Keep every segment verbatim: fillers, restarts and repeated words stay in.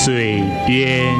水边。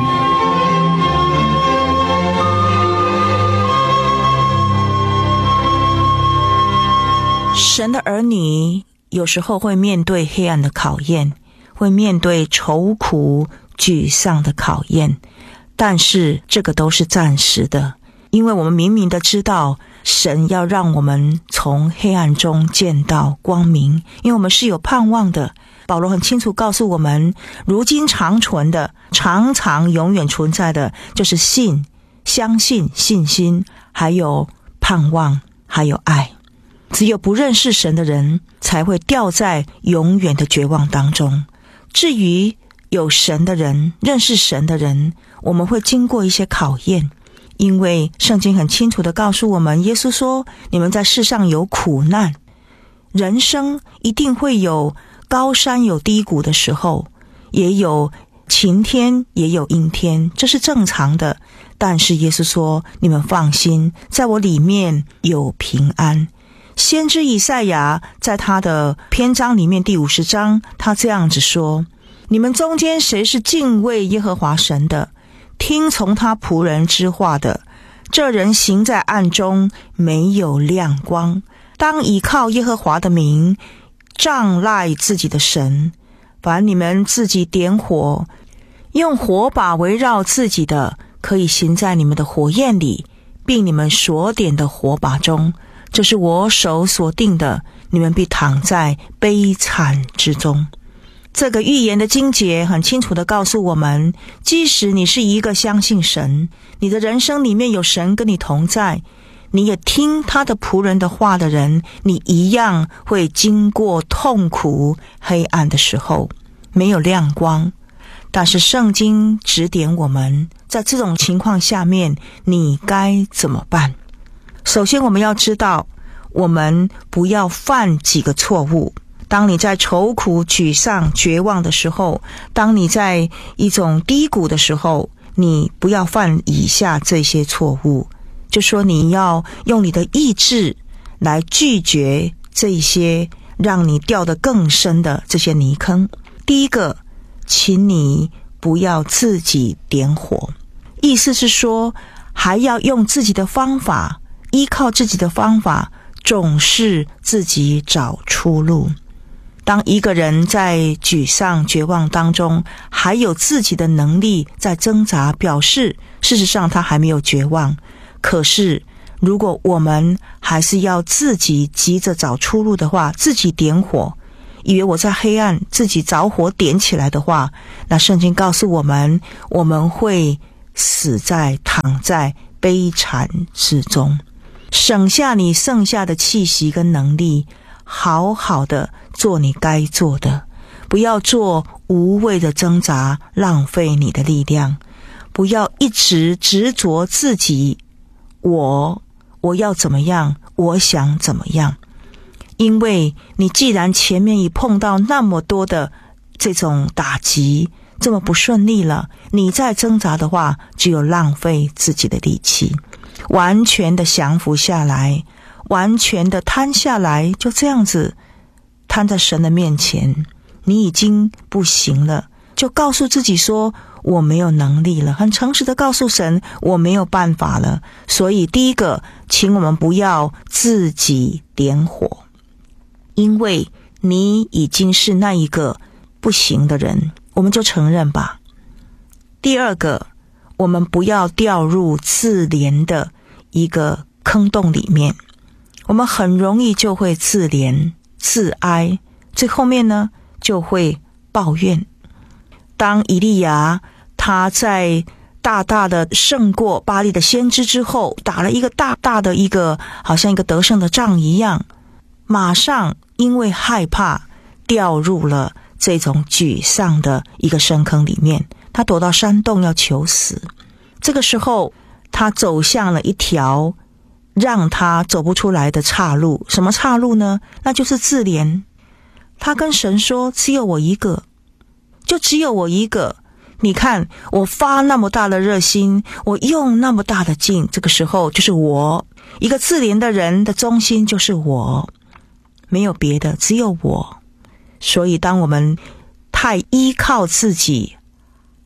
神的儿女有时候会面对黑暗的考验，会面对愁苦沮丧的考验，但是这个都是暂时的，因为我们明明的知道神要让我们从黑暗中见到光明，因为我们是有盼望的。保罗很清楚告诉我们，如今长存的，常常永远存在的，就是信、相信、信心，还有盼望，还有爱。只有不认识神的人才会掉在永远的绝望当中。至于有神的人，认识神的人，我们会经过一些考验，因为圣经很清楚地告诉我们，耶稣说，你们在世上有苦难，人生一定会有高山有低谷的时候，也有晴天也有阴天，这是正常的。但是耶稣说，你们放心，在我里面有平安。先知以赛亚在他的篇章里面第五十章，他这样子说，你们中间谁是敬畏耶和华神的，听从他仆人之话的，这人行在暗中，没有亮光，当倚靠耶和华的名，仗赖自己的神。凡你们自己点火，用火把围绕自己的，可以行在你们的火焰里，并你们所点的火把中，这是我手所定的，你们必躺在悲惨之中。这个预言的经节很清楚地告诉我们，即使你是一个相信神，你的人生里面有神跟你同在，你也听他的仆人的话的人，你一样会经过痛苦黑暗的时候，没有亮光。但是圣经指点我们，在这种情况下面你该怎么办。首先我们要知道，我们不要犯几个错误。当你在愁苦、沮丧、绝望的时候，当你在一种低谷的时候，你不要犯以下这些错误。就说你要用你的意志来拒绝这些让你掉得更深的这些泥坑。第一个，请你不要自己点火，意思是说还要用自己的方法，依靠自己的方法，总是自己找出路。当一个人在沮丧绝望当中，还有自己的能力在挣扎，表示事实上他还没有绝望。可是如果我们还是要自己急着找出路的话，自己点火，以为我在黑暗自己着火点起来的话，那圣经告诉我们，我们会死在躺在悲惨之中。省下你剩下的气息跟能力，好好的做你该做的，不要做无谓的挣扎，浪费你的力量。不要一直执着自己，我我要怎么样，我想怎么样。因为你既然前面已碰到那么多的这种打击，这么不顺利了，你再挣扎的话，只有浪费自己的力气。完全的降服下来，完全的摊下来，就这样子摊在神的面前，你已经不行了，就告诉自己说，我没有能力了，很诚实的告诉神，我没有办法了。所以第一个，请我们不要自己点火，因为你已经是那一个不行的人，我们就承认吧。第二个，我们不要掉入自怜的一个坑洞里面，我们很容易就会自怜自哀，最后面呢就会抱怨。当以利亚他在大大的胜过巴力的先知之后，打了一个大大的一个好像一个得胜的仗一样，马上因为害怕掉入了这种沮丧的一个深坑里面，他躲到山洞要求死。这个时候他走向了一条让他走不出来的岔路。什么岔路呢？那就是自怜。他跟神说，只有我一个，就只有我一个，你看我发那么大的热心，我用那么大的劲，这个时候就是我，一个自怜的人的中心就是我，没有别的，只有我。所以当我们太依靠自己，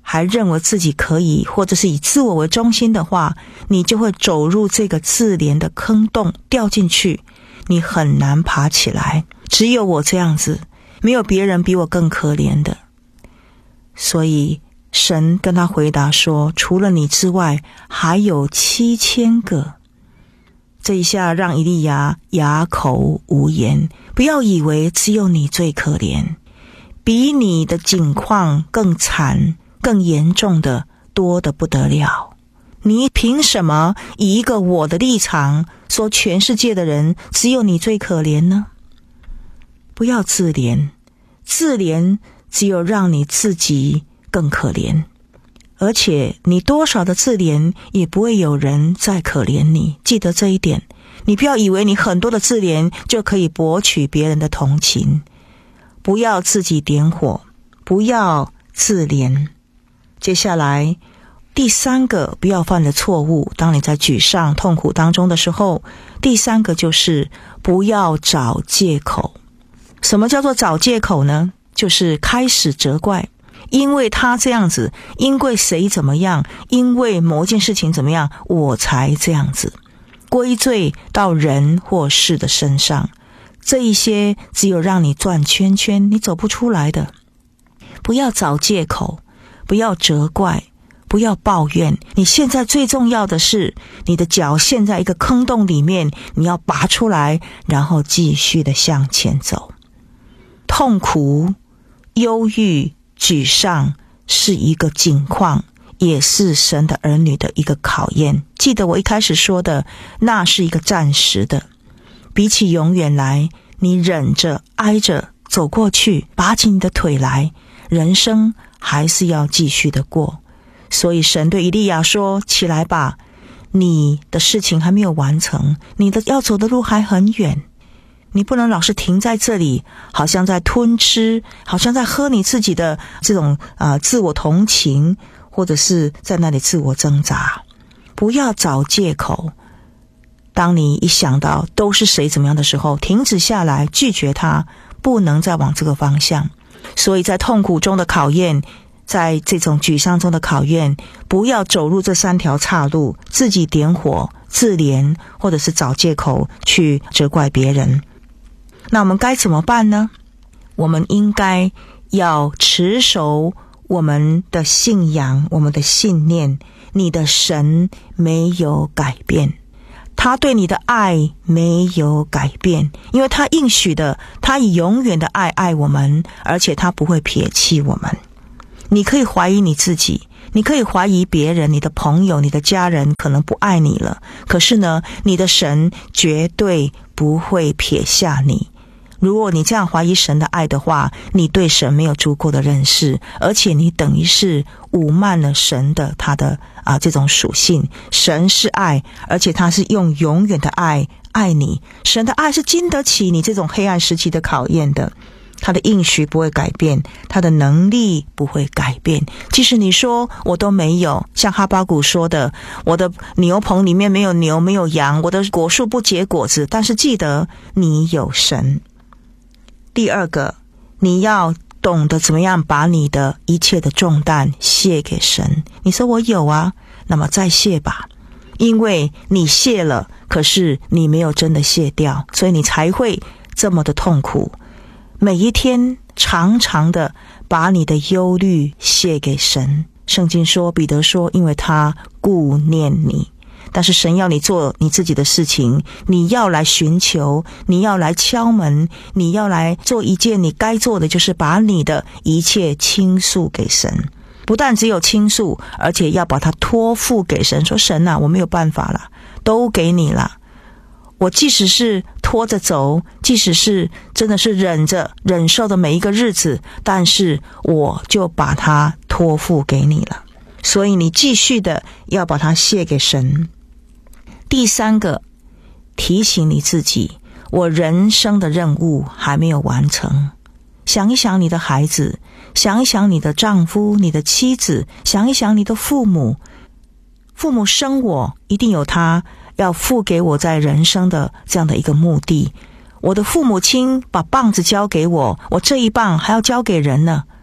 还认为自己可以，或者是以自我为中心的话，你就会走入这个自怜的坑洞，掉进去，你很难爬起来。只有我这样子，没有别人比我更可怜的。所以神跟他回答说，除了你之外，还有七千个。这一下让以利亚哑口无言。不要以为只有你最可怜，比你的境况更惨更严重的多得不得了。你凭什么以一个我的立场说全世界的人只有你最可怜呢？不要自怜，自怜只有让你自己更可怜，而且你多少的自怜也不会有人再可怜你，记得这一点。你不要以为你很多的自怜就可以博取别人的同情，不要自己点火，不要自怜。接下来第三个不要犯的错误，当你在沮丧痛苦当中的时候，第三个就是不要找借口。什么叫做找借口呢？就是开始责怪，因为他这样子，因为谁怎么样，因为某件事情怎么样，我才这样子，归罪到人或事的身上。这一些只有让你转圈圈，你走不出来的。不要找借口，不要责怪，不要抱怨。你现在最重要的是，你的脚陷在一个坑洞里面，你要拔出来，然后继续的向前走。痛苦、忧郁、沮丧是一个境况，也是神的儿女的一个考验。记得我一开始说的，那是一个暂时的，比起永远来，你忍着挨着走过去，拔起你的腿来，人生还是要继续的过。所以神对以利亚说，起来吧，你的事情还没有完成，你的要走的路还很远，你不能老是停在这里，好像在吞吃，好像在喝你自己的这种呃自我同情，或者是在那里自我挣扎。不要找借口。当你一想到都是谁怎么样的时候，停止下来，拒绝他，不能再往这个方向。所以在痛苦中的考验，在这种沮丧中的考验，不要走入这三条岔路，自己点火、自怜，或者是找借口去责怪别人。那我们该怎么办呢？我们应该要持守我们的信仰，我们的信念。你的神没有改变，他对你的爱没有改变，因为他应许的，他以永远的爱爱我们，而且他不会撇弃我们。你可以怀疑你自己，你可以怀疑别人，你的朋友、你的家人可能不爱你了，可是呢，你的神绝对不会撇下你。如果你这样怀疑神的爱的话，你对神没有足够的认识，而且你等于是侮慢了神的他的啊这种属性。神是爱，而且他是用永远的爱爱你。神的爱是经得起你这种黑暗时期的考验的，他的应许不会改变，他的能力不会改变。即使你说我都没有，像哈巴谷说的，我的牛棚里面没有牛没有羊，我的果树不结果子，但是记得你有神。第二个，你要懂得怎么样把你的一切的重担卸给神。你说我有啊，那么再卸吧，因为你卸了，可是你没有真的卸掉，所以你才会这么的痛苦。每一天常常的把你的忧虑卸给神。圣经说，彼得说，因为他顾念你。但是神要你做你自己的事情，你要来寻求，你要来敲门，你要来做一件你该做的，就是把你的一切倾诉给神。不但只有倾诉，而且要把它托付给神，说神啊，我没有办法了，都给你了。我即使是拖着走，即使是真的是忍着忍受的每一个日子，但是我就把它托付给你了。所以你继续的要把它卸给神。第三个，提醒你自己，我人生的任务还没有完成。想一想你的孩子，想一想你的丈夫、你的妻子，想一想你的父母。父母生我，一定有他要付给我在人生的这样的一个目的。我的父母亲把棒子交给我，我这一棒还要交给人呢。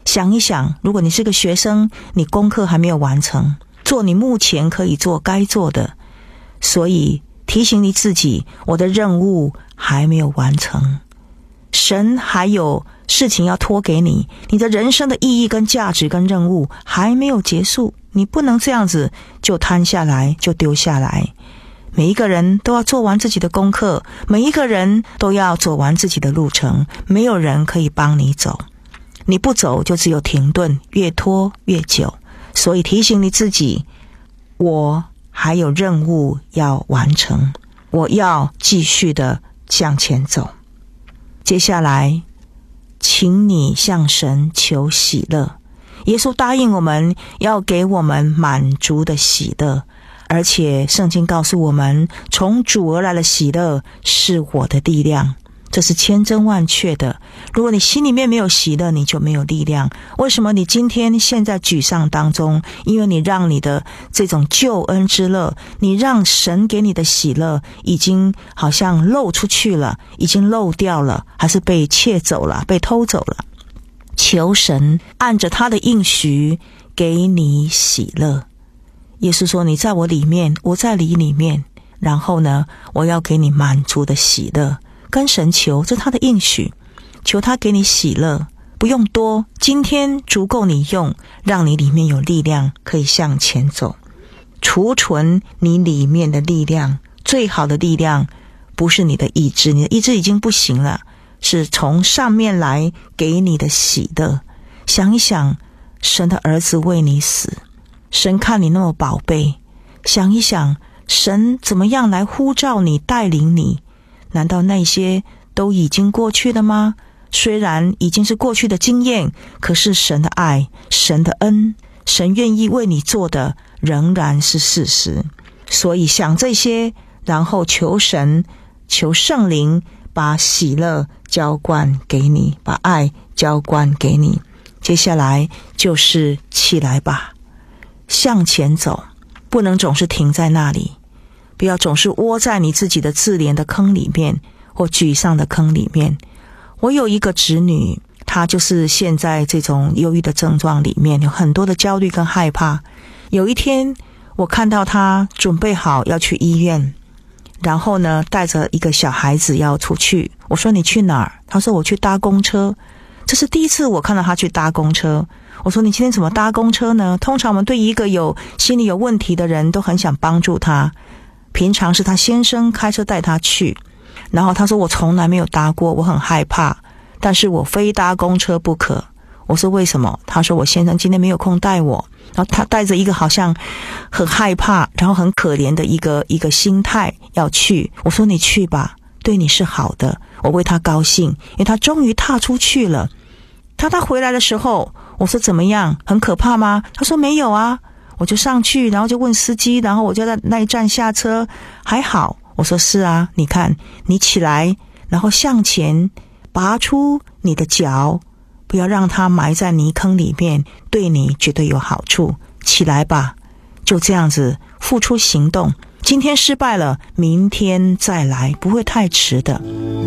想一想，如果你是个学生，你功课还没有完成，做你目前可以做该做的，所以提醒你自己，我的任务还没有完成，神还有事情要托给你，你的人生的意义跟价值跟任务还没有结束，你不能这样子就摊下来就丢下来。每一个人都要做完自己的功课，每一个人都要走完自己的路程，没有人可以帮你走，你不走就只有停顿，越拖越久。所以提醒你自己，我还有任务要完成，我要继续的向前走。接下来请你向神求喜乐，耶稣答应我们要给我们满足的喜乐，而且圣经告诉我们，从主而来的喜乐是我的力量，这是千真万确的。如果你心里面没有喜乐，你就没有力量。为什么你今天现在沮丧当中？因为你让你的这种救恩之乐，你让神给你的喜乐已经好像漏出去了，已经漏掉了，还是被窃走了，被偷走了。求神按着他的应许给你喜乐。耶稣说，你在我里面，我在你里面，然后呢，我要给你满足的喜乐。跟神求，这是他的应许，求他给你喜乐，不用多，今天足够你用，让你里面有力量可以向前走，储存你里面的力量。最好的力量不是你的意志，你的意志已经不行了，是从上面来给你的喜乐。想一想，神的儿子为你死，神看你那么宝贝，想一想神怎么样来呼召你，带领你，难道那些都已经过去了吗？虽然已经是过去的经验，可是神的爱，神的恩，神愿意为你做的仍然是事实。所以想这些，然后求神，求圣灵把喜乐浇灌给你，把爱浇灌给你。接下来就是起来吧，向前走，不能总是停在那里，不要总是窝在你自己的自怜的坑里面，或沮丧的坑里面。我有一个侄女，她就是现在这种忧郁的症状里面有很多的焦虑跟害怕。有一天我看到她准备好要去医院，然后呢带着一个小孩子要出去，我说你去哪儿？她说我去搭公车。这是第一次我看到她去搭公车。我说你今天怎么搭公车呢？通常我们对一个有心理有问题的人都很想帮助他，平常是他先生开车带他去，然后他说我从来没有搭过，我很害怕，但是我非搭公车不可。我说为什么？他说我先生今天没有空带我，然后他带着一个好像很害怕然后很可怜的一个一个心态要去。我说你去吧，对你是好的，我为他高兴，因为他终于踏出去了。他他回来的时候，我说怎么样？很可怕吗？他说没有啊。我就上去，然后就问司机，然后我就在那一站下车，还好。我说是啊，你看你起来，然后向前拔出你的脚，不要让它埋在泥坑里面，对你绝对有好处。起来吧，就这样子付出行动。今天失败了，明天再来，不会太迟的。